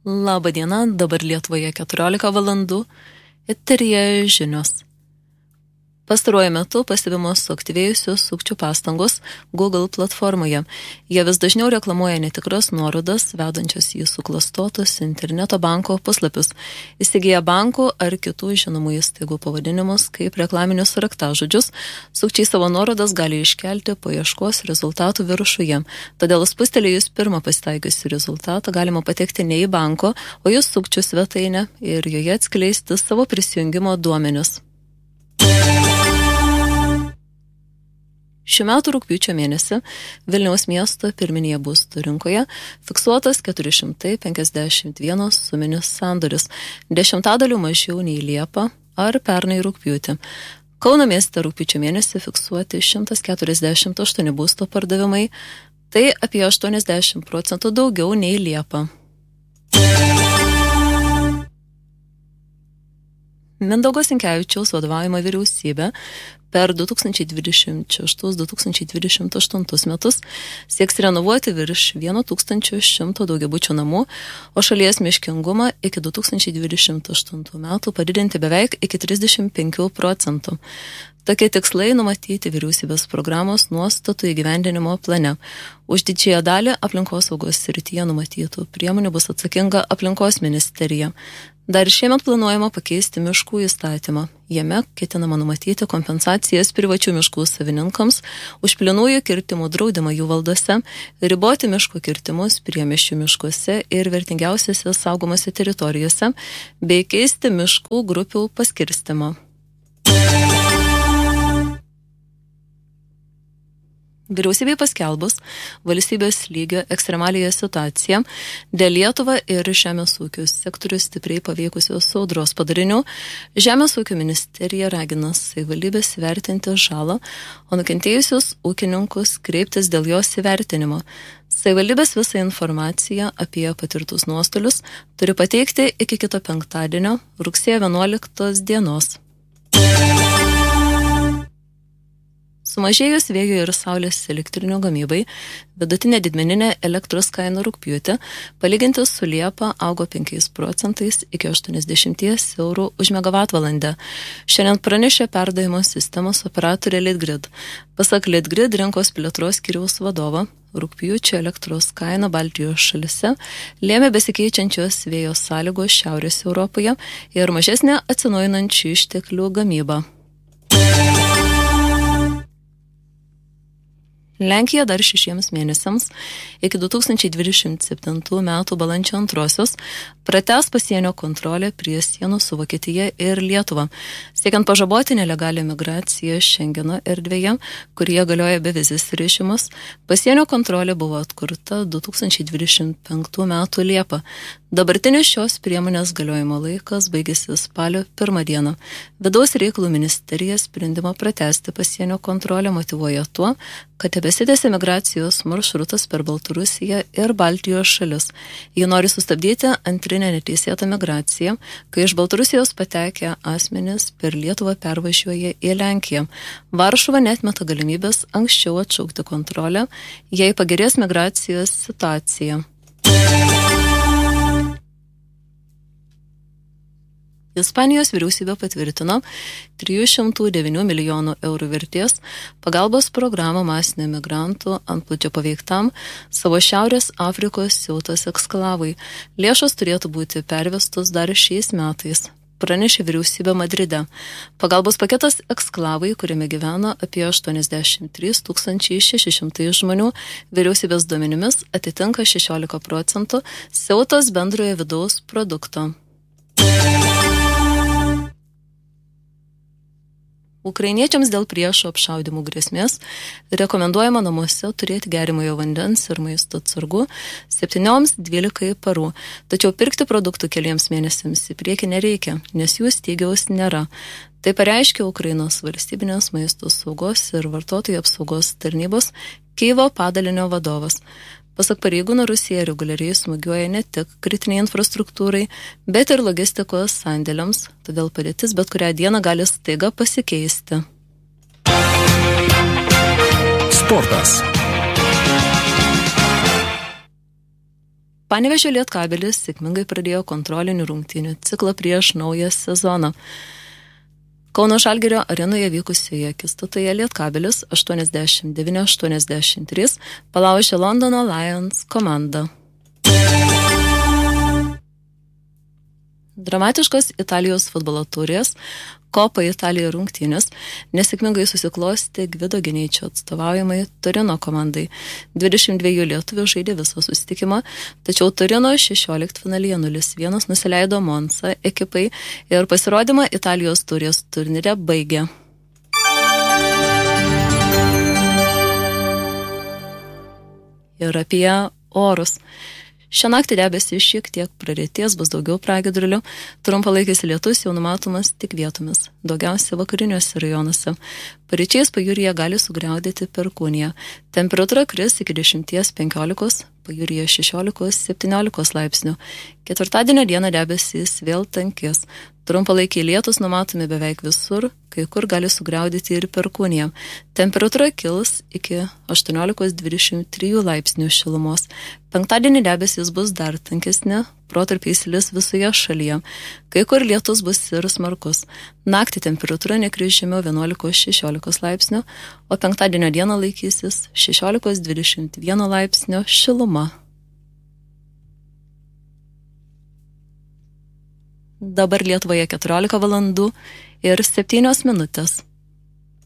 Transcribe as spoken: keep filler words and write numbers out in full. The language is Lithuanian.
Labą dieną, dabar Lietuvoje keturiolika valandų, eteryje žinios. Pastaruoju metu pastebimos suaktyvėjusios sukčių pastangos Google platformoje. Jie vis dažniau reklamuoja netikras nuorodas, vedančias į suklastotus interneto banko puslapius. Įsigiję bankų ar kitų žinomų įstaigų pavadinimus kaip reklaminius raktažodžius, sukčiai savo nuorodas gali iškelti paieškos rezultatų viršuje. Todėl spustelėjus pirmą pasitaikiusių rezultatą galima patekti ne į banko, o į sukčių svetainę ir joje atskleisti savo prisijungimo duomenis. Šių metų rugpjūčio mėnesį Vilniaus miesto pirminėje būstų rinkoje fiksuotas keturi šimtai penkiasdešimt vienas suminis sandoris, dešimtadalių mažiau nei Liepą ar pernai rugpjūtį. Kauno mieste rugpjūčio mėnesį fiksuoti šimtas keturiasdešimt aštuoni būsto pardavimai, tai apie aštuoniasdešimt procentų daugiau nei Liepą. Mindaugo Sinkevičiaus vadovaujama vyriausybė per du tūkstančiai dvidešimt šeštus - du tūkstančiai dvidešimt aštuntus metus sieks renovuoti virš tūkstančio šimto daugiabučių namų, o šalies miškingumą iki du tūkstančiai dvidešimt aštuntų metų padidinti beveik iki trisdešimt penkių procentų. Tokie tikslai numatyti vyriausybės programos nuostatų įgyvendinimo plane. Už didžiąją dalį aplinkosaugos srityje numatytų priemonių bus atsakinga aplinkos ministerija. Dar šiemet planuojama pakeisti miškų įstatymą. Jame ketinama numatyti kompensacijas privačių miškų savininkams už plynųjų kirtimų draudimą jų valdose, riboti miško kirtimus priemiesčių miškuose ir vertingiausiose saugomose teritorijose, bei keisti miškų grupių paskirstimą. Vyriausybei paskelbus valstybės lygio ekstremaliąją situaciją dėl Lietuvą ir žemės ūkio sektorių stipriai paveikusios audros padarinių, Žemės ūkio ministerija ragina savivaldybės įvertinti žalą, o nukentėjusius ūkininkus kreiptis dėl jos įvertinimo. Savivaldybės visą informaciją apie patirtus nuostolius turi pateikti iki kito penktadienio, rugsėjo vienuoliktos dienos. Sumažėjus vėjo ir saulės elektrinių gamybai, vidutinė didmeninė elektros kaina rugpjūtį, palyginti su Liepa, augo penkiais procentais iki aštuoniasdešimt eurų už megavatvalandę. Šiandien pranešė perdavimo sistemos operatorė Litgrid. Pasak Litgrid rinkos plėtros skyriaus vadovo, rugpjūčio elektros kaina Baltijos šalise lėmė besikeičiančios vėjo sąlygos Šiaurės Europoje ir mažesnė atsinaujinančių išteklių gamyba. Lenkija dar šešiems mėnesiams iki du tūkstančiai dvidešimt septintų metų balandžio antrosios pratęs pasienio kontrolę prie sienų su Vokietija ir Lietuva. Siekiant pažaboti nelegalią migraciją Šengeno erdvėje, kurie galioja bevizis režimas, pasienio kontrolė buvo atkurta du tūkstančiai dvidešimt penktų metų Liepą. Dabartinis šios priemonės galiojimo laikas baigėsi spalio pirmą dieną. Vidaus reikalų ministerija sprendimą pratęsti pasienio kontrolę motyvuoja tuo, kad tebesitęsia migracijos maršrutas per Baltarusiją ir Baltijos šalis. Ji nori sustabdyti antrinę neteisėtą migraciją, kai iš Baltarusijos patekę asmenys per Lietuvą pervažiuoja į Lenkiją. Varšuva neatmeta galimybės anksčiau atšaukti kontrolę, jei pagerės migracijos situacija. Ispanijos vyriausybė patvirtino trijų šimtų devynių milijonų eurų vertės pagalbos programą masinio migrantų antplūdžio paveiktam savo Šiaurės Afrikos Ceutos eksklavui. Lėšos turėtų būti pervestos dar šiais metais, pranešė vyriausybė Madride. Pagalbos paketas eksklavai, kuriame gyvena apie aštuoniasdešimt trys tūkstančiai šeši šimtai žmonių, vyriausybės duomenimis atitinka šešiolika procentų Ceutos bendrojo vidaus produkto. Ukrainiečiams dėl priešo apšaudymų grėsmės rekomenduojama namuose turėti geriamojo vandens ir maisto atsargų septynioms dvylikai parų, tačiau pirkti produktų keliems mėnesiams į priekį nereikia, nes jų stygiaus nėra. Tai pareiškė Ukrainos valstybinės maisto saugos ir vartotojų apsaugos tarnybos Kyjivo padalinio vadovas. Pasak pareigūnų, Rusija reguliariai smūgiuoja ne tik kritiniai infrastruktūrai, bet ir logistikos sandėliams, todėl padėtis bet kurią dieną gali staiga pasikeisti. Sportas. Panevėžio Lietkabelis sėkmingai pradėjo kontrolinių rungtynių ciklą prieš naują sezoną. Kauno Žalgirio arenoje vykusioje akistatoje Lietkabelis aštuoniasdešimt devyni aštuoniasdešimt trys palaužė Londono Lions komandą. Dramatiškos Italijos futbolo turės Kopa Italija rungtynės nesėkmingai susiklosti Gvido Gineičio atstovaujamai Torino komandai. dvidešimt dviejų lietuvių žaidė visą susitikimą, tačiau Torino šešioliktfinalyje nulis vienas nusileido Monza ekipai ir pasirodymą Italijos turės turnyre baigė. Ir apie orus. Šią naktį debesys šiek tiek praretės, bus daugiau pragiedrulių, trumpalaikis lietus jau numatomas tik vietomis, daugiausia vakariniuose rajonuose. Paryčiais pajūryje gali sugriaudėti perkūnija. Temperatūra kris iki dešimt penkiolikos, pajūryje šešiolikos septyniolikos laipsnių. Ketvirtadienio dieną debesys vėl tankės. Trumpalaikiai lietus numatomi beveik visur, kai kur gali sugriaudėti ir perkūnija. Temperatūra kils iki aštuoniolikos dvidešimt trijų laipsnių šilumos. Penktadienį debesys bus dar tankesni, protarpiais lis visoje šalyje. Kai kur lietus bus ir smarkus. Naktį temperatūra nekris žemiau vienuolikos šešiolikos laipsnių, o penktadienio dieną laikysis šešiolikos dvidešimt vieno laipsnio šiluma. Dabar Lietuvoje keturiolika valandų ir septynios minutės.